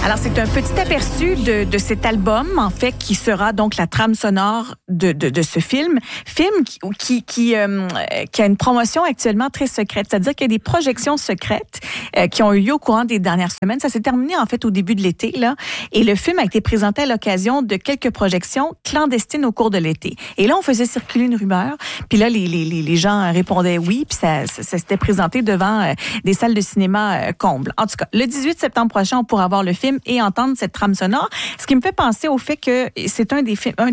Alors, c'est un petit aperçu de cet album, en fait, qui sera donc la trame sonore de ce film. Film qui a une promotion actuellement très secrète. C'est-à-dire qu'il y a des projections secrètes qui ont eu lieu au courant des dernières semaines. Ça s'est terminé, en fait, au début de l'été, là. Et le film a été présenté à l'occasion de quelques projections clandestines au cours de l'été. Et là, on faisait circuler une rumeur. Puis là, les gens répondaient oui. Puis ça s'était présenté devant des salles de cinéma combles. En tout cas, le 18 septembre prochain, on pourra voir le film et entendre cette trame sonore. Ce qui me fait penser au fait que c'est un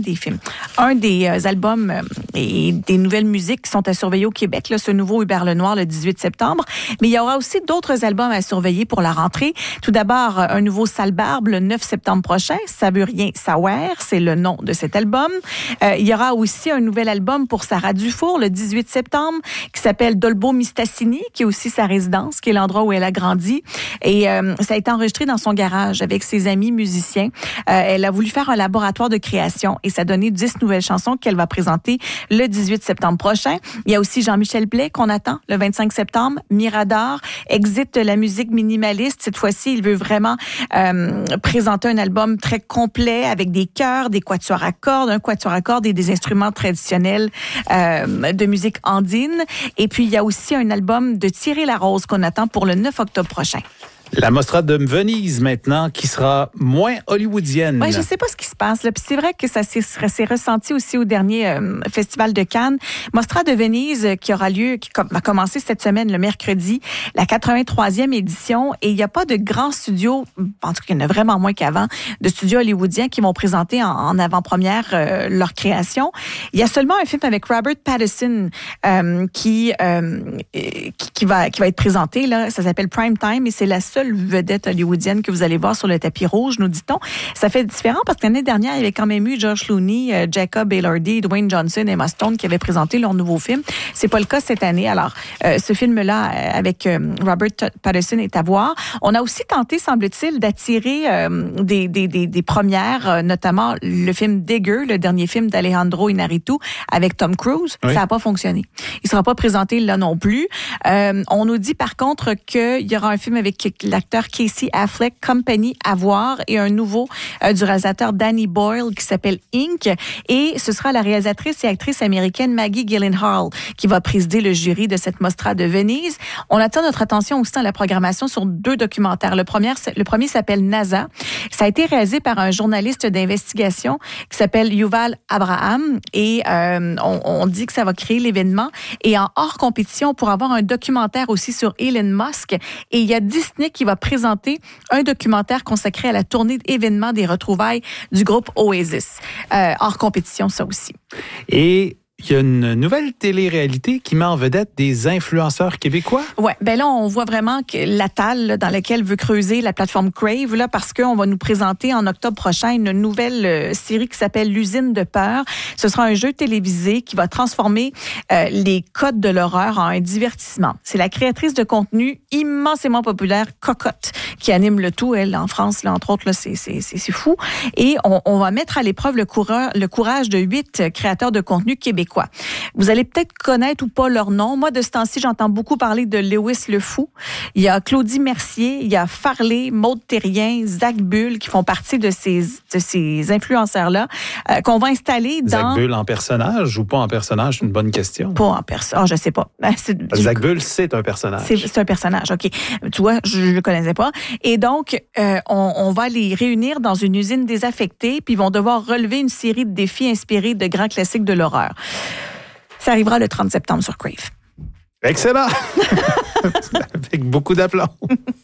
des albums et des nouvelles musiques qui sont à surveiller au Québec, là, ce nouveau Hubert Lenoir le 18 septembre. Mais il y aura aussi d'autres albums à surveiller pour la rentrée. Tout d'abord, un nouveau Sale Barbe le 9 septembre prochain. Ça veut rien savoir, c'est le nom de cet album. Il y aura aussi un nouvel album pour Sarah Dufour le 18 septembre qui s'appelle Dolbo Mistassini, qui est aussi sa résidence, qui est l'endroit où elle a grandi. Et ça a été enregistré dans son garage avec ses amis musiciens. Elle a voulu faire un laboratoire de création et ça a donné 10 nouvelles chansons qu'elle va présenter le 18 septembre prochain. Il y a aussi Jean-Michel Blais qu'on attend le 25 septembre. Mirador, Exit la musique minimaliste. Cette fois-ci, il veut vraiment présenter un album très complet avec des chœurs, des quatuors à cordes, un quatuor à cordes et des instruments traditionnels de musique andine. Et puis, il y a aussi un album de Thierry Larose qu'on attend pour le 9 octobre prochain. La Mostra de Venise, maintenant, qui sera moins hollywoodienne. Oui, je sais pas ce qui se passe, là. Puis c'est vrai que ça s'est ressenti aussi au dernier Festival de Cannes. Mostra de Venise qui aura lieu, qui va commencer cette semaine, le mercredi, la 83e édition. Et il n'y a pas de grands studios, en tout cas, il y en a vraiment moins qu'avant, de studios hollywoodiens qui vont présenter en avant-première leur création. Il y a seulement un film avec Robert Pattinson qui va être présenté, là. Ça s'appelle Prime Time et c'est la seule vedette hollywoodienne que vous allez voir sur le tapis rouge, nous dit-on. Ça fait différent parce que l'année dernière, il y avait quand même eu George Clooney, Jacob Elordi, Dwayne Johnson, Emma Stone qui avaient présenté leur nouveau film. C'est pas le cas cette année. Alors, ce film-là avec Robert Pattinson est à voir. On a aussi tenté, semble-t-il, d'attirer des premières, notamment le film Digger, le dernier film d'Alejandro Iñárritu avec Tom Cruise. Oui. Ça n'a pas fonctionné. Il sera pas présenté là non plus. On nous dit par contre qu'il y aura un film avec l'acteur Casey Affleck, Company à voir, et un nouveau du réalisateur Danny Boyle qui s'appelle Inc. Et ce sera la réalisatrice et actrice américaine Maggie Gyllenhaal qui va présider le jury de cette Mostra de Venise. On attire notre attention aussi dans la programmation sur 2 documentaires. Le premier s'appelle NASA. Ça a été réalisé par un journaliste d'investigation qui s'appelle Yuval Abraham et on dit que ça va créer l'événement. Et en hors compétition, pour avoir un documentaire aussi sur Elon Musk. Et il y a Disney qui va présenter un documentaire consacré à la tournée d'événements des retrouvailles du groupe Oasis. Hors compétition, ça aussi. Et il y a une nouvelle télé-réalité qui met en vedette des influenceurs québécois. Oui, ben là, on voit vraiment que la talle là, dans laquelle veut creuser la plateforme Crave, là, parce qu'on va nous présenter en octobre prochain une nouvelle série qui s'appelle L'usine de peur. Ce sera un jeu télévisé qui va transformer les codes de l'horreur en un divertissement. C'est la créatrice de contenu immensément populaire, Cocotte, qui anime le tout, elle, en France, là, entre autres, là, c'est fou. Et on va mettre à l'épreuve le courage de 8 créateurs de contenu québécois. Vous allez peut-être connaître ou pas leur nom. Moi, de ce temps-ci, j'entends beaucoup parler de Lewis le Fou. Il y a Claudie Mercier, il y a Farley, Maude Thérien, Zach Bull qui font partie de ces influenceurs-là qu'on va installer dans... Zach Bull en personnage ou pas en personnage? C'est une bonne question. Pas en personnage. Je sais pas. Zach Bull, c'est un personnage. C'est un personnage, OK. Tu vois, je le connaissais pas. Et donc, on va les réunir dans une usine désaffectée puis ils vont devoir relever une série de défis inspirés de grands classiques de l'horreur. Ça arrivera le 30 septembre sur Crave. Excellent! Avec beaucoup d'aplomb.